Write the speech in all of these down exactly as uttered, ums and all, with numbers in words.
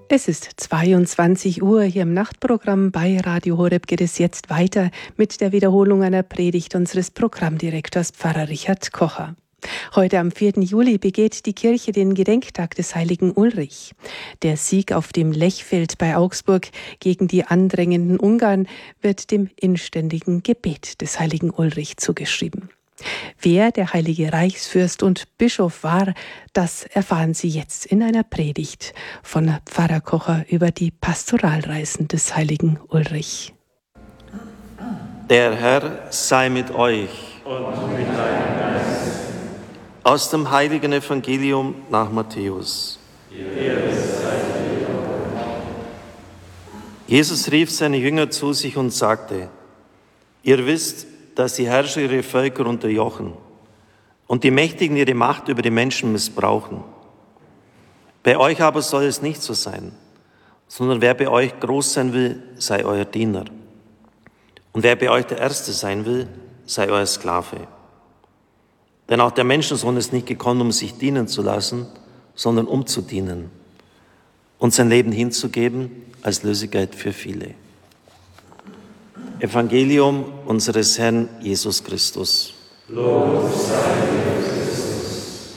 Es ist zweiundzwanzig Uhr. Hier im Nachtprogramm bei Radio Horeb geht es jetzt weiter mit der Wiederholung einer Predigt unseres Programmdirektors Pfarrer Richard Kocher. Heute am vierten Juli begeht die Kirche den Gedenktag des heiligen Ulrich. Der Sieg auf dem Lechfeld bei Augsburg gegen die andrängenden Ungarn wird dem inständigen Gebet des heiligen Ulrich zugeschrieben. Wer der heilige Reichsfürst und Bischof war, das erfahren Sie jetzt in einer Predigt von Pfarrer Kocher über die Pastoralreisen des heiligen Ulrich. Der Herr sei mit euch. Und mit deinem Geist. Aus dem heiligen Evangelium nach Matthäus. Jesus rief seine Jünger zu sich und sagte: Ihr wisst, dass die Herrscher ihre Völker unterjochen und die Mächtigen ihre Macht über die Menschen missbrauchen. Bei euch aber soll es nicht so sein, sondern wer bei euch groß sein will, sei euer Diener. Und wer bei euch der Erste sein will, sei euer Sklave. Denn auch der Menschensohn ist nicht gekommen, um sich dienen zu lassen, sondern um zu dienen und sein Leben hinzugeben als Lösegeld für viele. Evangelium unseres Herrn Jesus Christus. Lob sei dir, Christus.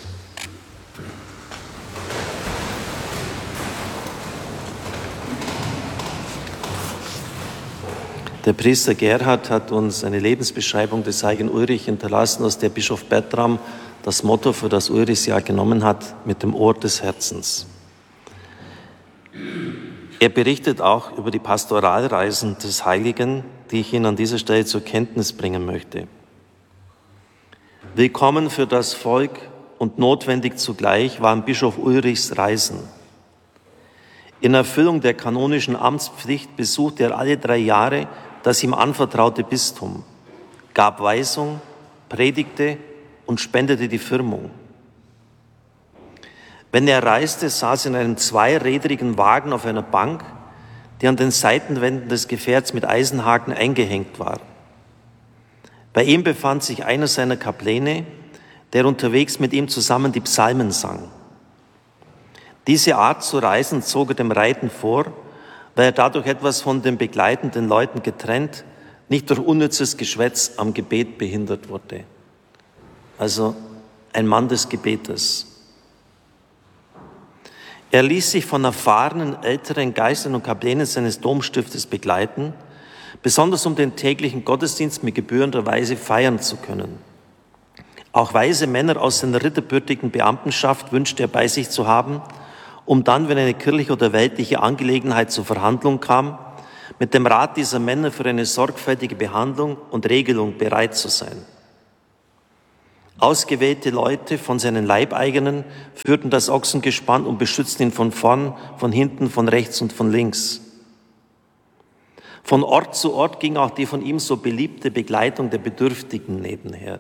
Der Priester Gerhard hat uns eine Lebensbeschreibung des heiligen Ulrich hinterlassen, aus der Bischof Bertram das Motto für das Ulrichsjahr genommen hat: mit dem Ohr des Herzens. Er berichtet auch über die Pastoralreisen des Heiligen, die ich Ihnen an dieser Stelle zur Kenntnis bringen möchte. Willkommen für das Volk und notwendig zugleich waren Bischof Ulrichs Reisen. In Erfüllung der kanonischen Amtspflicht besuchte er alle drei Jahre das ihm anvertraute Bistum, gab Weisung, predigte und spendete die Firmung. Wenn er reiste, saß er in einem zweirädrigen Wagen auf einer Bank, die an den Seitenwänden des Gefährts mit Eisenhaken eingehängt war. Bei ihm befand sich einer seiner Kapläne, der unterwegs mit ihm zusammen die Psalmen sang. Diese Art zu reisen zog er dem Reiten vor, weil er dadurch etwas von den begleitenden Leuten getrennt, nicht durch unnützes Geschwätz am Gebet behindert wurde. Also ein Mann des Gebetes. Er ließ sich von erfahrenen älteren Geistern und Kaplänen seines Domstiftes begleiten, besonders um den täglichen Gottesdienst mit gebührender Weise feiern zu können. Auch weise Männer aus seiner ritterbürtigen Beamtenschaft wünschte er bei sich zu haben, um dann, wenn eine kirchliche oder weltliche Angelegenheit zur Verhandlung kam, mit dem Rat dieser Männer für eine sorgfältige Behandlung und Regelung bereit zu sein. Ausgewählte Leute von seinen Leibeigenen führten das Ochsengespann und beschützten ihn von vorn, von hinten, von rechts und von links. Von Ort zu Ort ging auch die von ihm so beliebte Begleitung der Bedürftigen nebenher.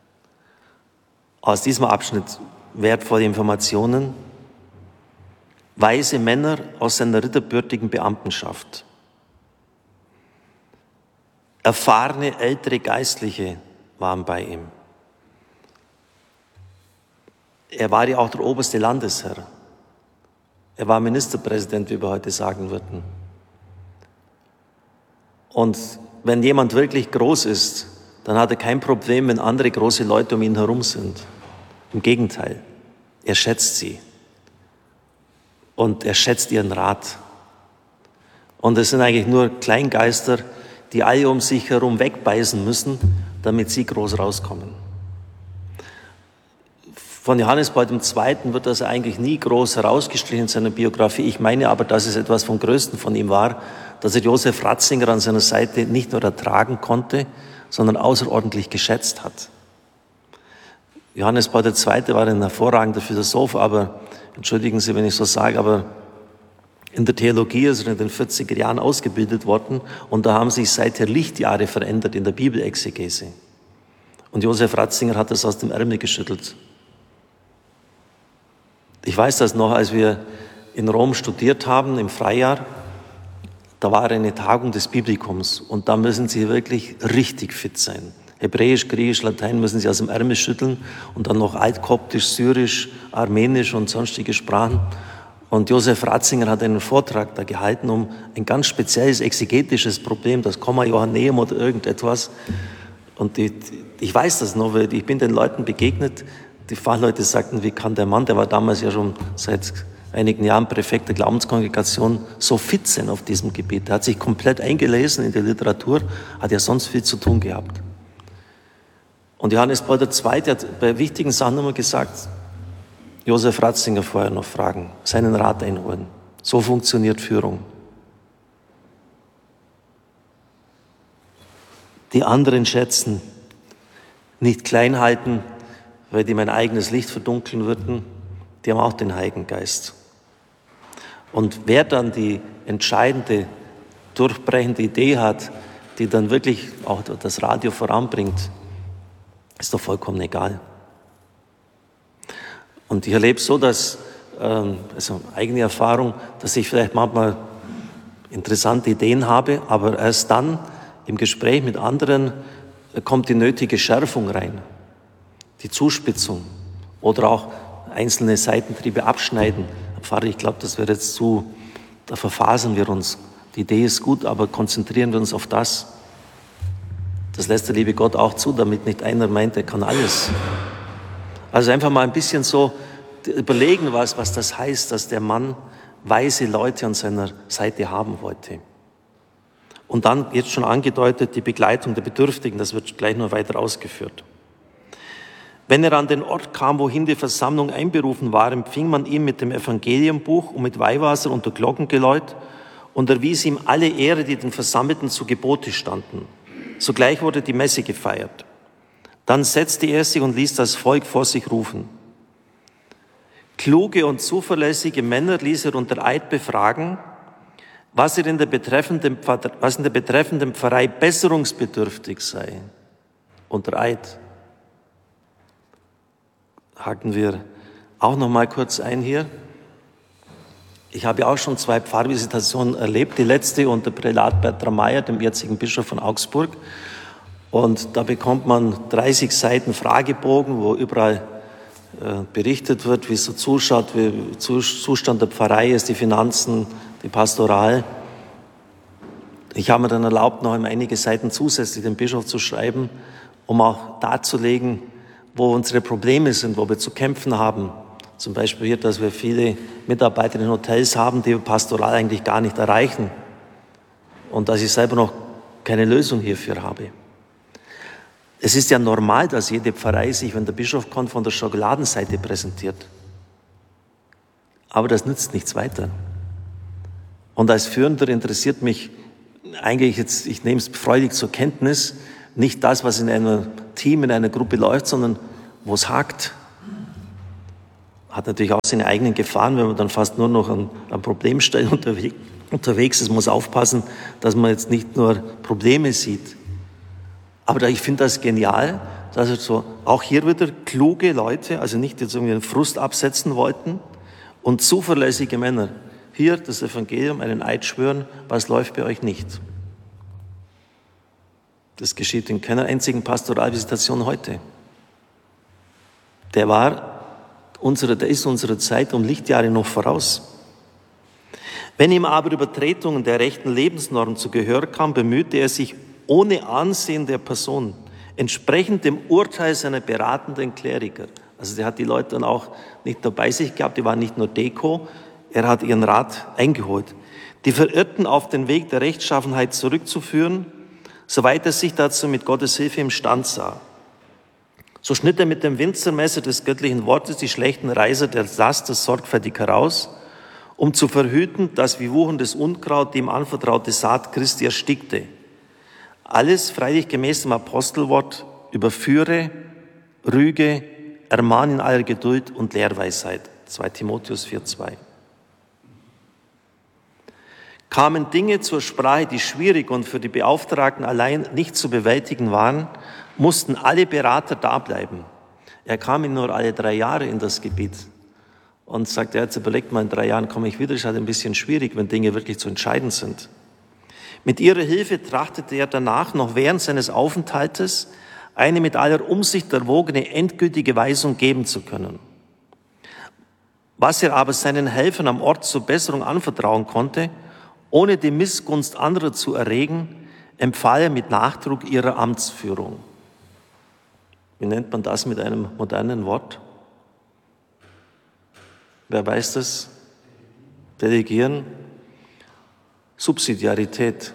Aus diesem Abschnitt wertvolle Informationen. Weise Männer aus seiner ritterbürtigen Beamtenschaft. Erfahrene ältere Geistliche waren bei ihm. Er war ja auch der oberste Landesherr. Er war Ministerpräsident, wie wir heute sagen würden. Und wenn jemand wirklich groß ist, dann hat er kein Problem, wenn andere große Leute um ihn herum sind. Im Gegenteil, er schätzt sie. Und er schätzt ihren Rat. Und es sind eigentlich nur Kleingeister, die alle um sich herum wegbeißen müssen, damit sie groß rauskommen. Von Johannes Paul der Zweite wird das eigentlich nie groß herausgestrichen in seiner Biografie. Ich meine aber, dass es etwas vom Größten von ihm war, dass er Josef Ratzinger an seiner Seite nicht nur ertragen konnte, sondern außerordentlich geschätzt hat. Johannes Paul der Zweite war ein hervorragender Philosoph, aber, entschuldigen Sie, wenn ich so sage, aber in der Theologie ist er in den vierziger Jahren ausgebildet worden und da haben sich seither Lichtjahre verändert in der Bibelexegese. Und Josef Ratzinger hat das aus dem Ärmel geschüttelt. Ich weiß das noch, als wir in Rom studiert haben, im Freijahr, da war eine Tagung des Biblikums und da müssen Sie wirklich richtig fit sein. Hebräisch, Griechisch, Latein müssen Sie aus dem Ärmel schütteln und dann noch Altkoptisch, Syrisch, Armenisch und sonstige Sprachen. Und Josef Ratzinger hat einen Vortrag da gehalten um ein ganz spezielles exegetisches Problem, das Komma Johanneum oder irgendetwas. Und die, ich weiß das noch, weil ich bin den Leuten begegnet. Die Fachleute sagten, wie kann der Mann, der war damals ja schon seit einigen Jahren Präfekt der Glaubenskongregation, so fit sein auf diesem Gebiet. Er hat sich komplett eingelesen in die Literatur, hat ja sonst viel zu tun gehabt. Und Johannes Paul der Zweite hat bei wichtigen Sachen immer gesagt, Josef Ratzinger vorher noch fragen, seinen Rat einholen. So funktioniert Führung. Die anderen schätzen, nicht klein halten, weil die mein eigenes Licht verdunkeln würden, die haben auch den Heiligen Geist. Und wer dann die entscheidende, durchbrechende Idee hat, die dann wirklich auch das Radio voranbringt, ist doch vollkommen egal. Und ich erlebe so, dass, ähm, also eigene Erfahrung, dass ich vielleicht manchmal interessante Ideen habe, aber erst dann im Gespräch mit anderen kommt die nötige Schärfung rein, die Zuspitzung oder auch einzelne Seitentriebe abschneiden. Pfarrer, ich glaube, das wäre jetzt zu, da verfasern wir uns. Die Idee ist gut, aber konzentrieren wir uns auf das. Das lässt der liebe Gott auch zu, damit nicht einer meint, er kann alles. Also einfach mal ein bisschen so überlegen, was, was das heißt, dass der Mann weise Leute an seiner Seite haben wollte. Und dann, jetzt schon angedeutet, die Begleitung der Bedürftigen, das wird gleich noch weiter ausgeführt. Wenn er an den Ort kam, wohin die Versammlung einberufen war, empfing man ihn mit dem Evangeliumbuch und mit Weihwasser unter Glockengeläut und erwies ihm alle Ehre, die den Versammelten zu Gebote standen. Sogleich wurde die Messe gefeiert. Dann setzte er sich und ließ das Volk vor sich rufen. Kluge und zuverlässige Männer ließ er unter Eid befragen, was in der betreffenden, was in der betreffenden Pfarrei besserungsbedürftig sei. Unter Eid. Haken wir auch noch mal kurz ein hier. Ich habe ja auch schon zwei Pfarrvisitationen erlebt, die letzte unter Prälat Bertram Meyer, dem jetzigen Bischof von Augsburg. Und da bekommt man dreißig Seiten Fragebogen, wo überall äh, berichtet wird, wie es so zuschaut, wie Zustand der Pfarrei ist, die Finanzen, die Pastoral. Ich habe mir dann erlaubt, noch einige Seiten zusätzlich dem Bischof zu schreiben, um auch darzulegen, wo unsere Probleme sind, wo wir zu kämpfen haben. Zum Beispiel hier, dass wir viele Mitarbeiter in Hotels haben, die wir pastoral eigentlich gar nicht erreichen. Und dass ich selber noch keine Lösung hierfür habe. Es ist ja normal, dass jede Pfarrei sich, wenn der Bischof kommt, von der Schokoladenseite präsentiert. Aber das nützt nichts weiter. Und als Führender interessiert mich eigentlich jetzt, ich nehme es freudig zur Kenntnis, nicht das, was in einem Team, in einer Gruppe läuft, sondern wo es hakt. Hat natürlich auch seine eigenen Gefahren, wenn man dann fast nur noch an, an Problemstellen unterwegs, unterwegs ist. Man muss aufpassen, dass man jetzt nicht nur Probleme sieht. Aber ich finde das genial, dass so auch hier wieder kluge Leute, also nicht jetzt irgendwie einen Frust absetzen wollten und zuverlässige Männer hier das Evangelium, einen Eid schwören, was läuft bei euch nicht. Das geschieht in keiner einzigen Pastoralvisitation heute. Der war unsere, der ist unserer Zeit um Lichtjahre noch voraus. Wenn ihm aber Übertretungen der rechten Lebensnorm zu Gehör kam, bemühte er sich ohne Ansehen der Person, entsprechend dem Urteil seiner beratenden Kleriker. Also der hat die Leute dann auch nicht nur bei sich gehabt, die waren nicht nur Deko, er hat ihren Rat eingeholt. Die Verirrten auf den Weg der Rechtschaffenheit zurückzuführen, soweit er sich dazu mit Gottes Hilfe imstand sah. So schnitt er mit dem Winzermesser des göttlichen Wortes die schlechten Reiser der Laster sorgfältig heraus, um zu verhüten, dass wie wucherndes Unkraut die ihm anvertraute Saat Christi erstickte. Alles freilich gemäß dem Apostelwort: überführe, rüge, ermahne in aller Geduld und Lehrweisheit. zweiter Timotheus vier zwei. Kamen Dinge zur Sprache, die schwierig und für die Beauftragten allein nicht zu bewältigen waren, mussten alle Berater da bleiben. Er kam nur alle drei Jahre in das Gebiet und sagte, jetzt überlegt mal, in drei Jahren komme ich wieder, das ist halt ein bisschen schwierig, wenn Dinge wirklich zu entscheiden sind. Mit ihrer Hilfe trachtete er danach, noch während seines Aufenthaltes, eine mit aller Umsicht erwogene endgültige Weisung geben zu können. Was er aber seinen Helfern am Ort zur Besserung anvertrauen konnte, ohne die Missgunst anderer zu erregen, empfahl er mit Nachdruck ihrer Amtsführung. Wie nennt man das mit einem modernen Wort? Wer weiß das? Delegieren? Subsidiarität.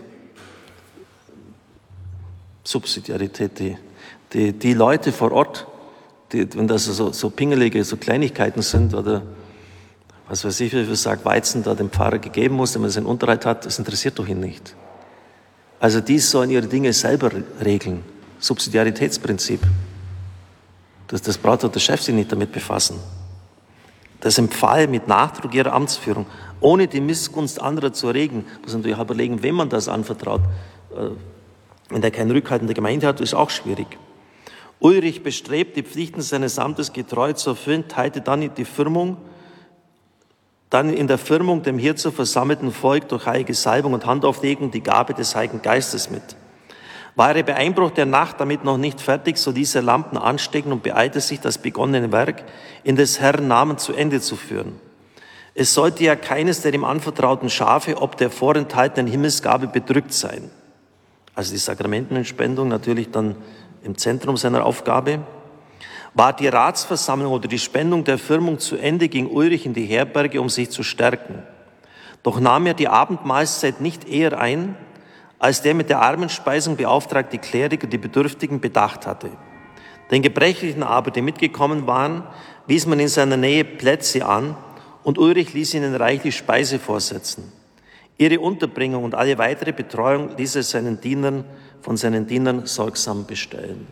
Subsidiarität. Die, die, die Leute vor Ort, die, wenn das so, so pingelige, so Kleinigkeiten sind oder was weiß ich, wie viel Sack Weizen da dem Pfarrer gegeben muss, wenn man seinen Unterhalt hat, das interessiert doch ihn nicht. Also die sollen ihre Dinge selber regeln. Subsidiaritätsprinzip. Das, das braucht doch der Chef sich nicht damit befassen. Das empfahl mit Nachdruck ihrer Amtsführung, ohne die Missgunst anderer zu erregen. Man muss natürlich auch überlegen, wem man das anvertraut. Wenn der keinen Rückhalt in der Gemeinde hat, ist auch schwierig. Ulrich, bestrebt, die Pflichten seines Amtes getreu zu erfüllen, teilte dann die Firmung, dann in der Firmung dem hierzu versammelten Volk durch heilige Salbung und Handauflegung die Gabe des Heiligen Geistes mit. War er bei Einbruch der Nacht damit noch nicht fertig, so ließ er Lampen anstecken und beeilte sich, das begonnene Werk in des Herrn Namen zu Ende zu führen. Es sollte ja keines der ihm anvertrauten Schafe ob der vorenthaltenen Himmelsgabe bedrückt sein. Also die Sakramentenentspendung natürlich dann im Zentrum seiner Aufgabe. War die Ratsversammlung oder die Spendung der Firmung zu Ende, ging Ulrich in die Herberge, um sich zu stärken. Doch nahm er die Abendmahlzeit nicht eher ein, als der mit der Armenspeisung beauftragte Kleriker die Bedürftigen bedacht hatte. Den Gebrechlichen aber, die mitgekommen waren, wies man in seiner Nähe Plätze an und Ulrich ließ ihnen reichlich Speise vorsetzen. Ihre Unterbringung und alle weitere Betreuung ließ er seinen Dienern, von seinen Dienern sorgsam bestellen.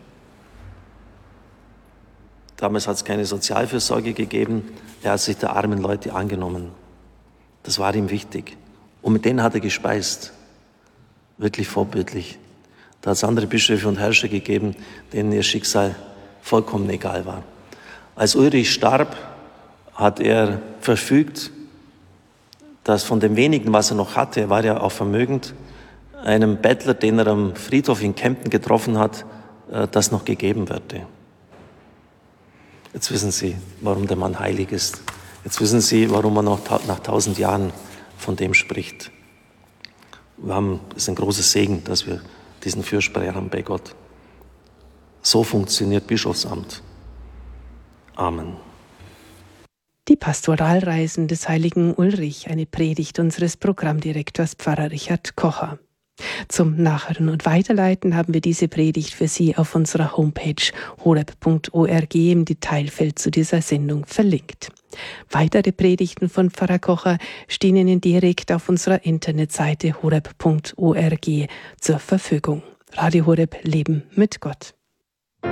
Damals hat es keine Sozialfürsorge gegeben. Er hat sich der armen Leute angenommen. Das war ihm wichtig. Und mit denen hat er gespeist. Wirklich vorbildlich. Da hat es andere Bischöfe und Herrscher gegeben, denen ihr Schicksal vollkommen egal war. Als Ulrich starb, hat er verfügt, dass von dem wenigen, was er noch hatte, er war ja auch vermögend, einem Bettler, den er am Friedhof in Kempten getroffen hat, das noch gegeben würde. Jetzt wissen Sie, warum der Mann heilig ist. Jetzt wissen Sie, warum man noch nach tausend Jahren von dem spricht. Wir haben, es ist ein großer Segen, dass wir diesen Fürsprecher haben bei Gott. So funktioniert Bischofsamt. Amen. Die Pastoralreisen des heiligen Ulrich, eine Predigt unseres Programmdirektors Pfarrer Richard Kocher. Zum Nachhören und Weiterleiten haben wir diese Predigt für Sie auf unserer Homepage horeb punkt org im Detailfeld zu dieser Sendung verlinkt. Weitere Predigten von Pfarrer Kocher stehen Ihnen direkt auf unserer Internetseite horeb punkt org zur Verfügung. Radio Horeb, Leben mit Gott.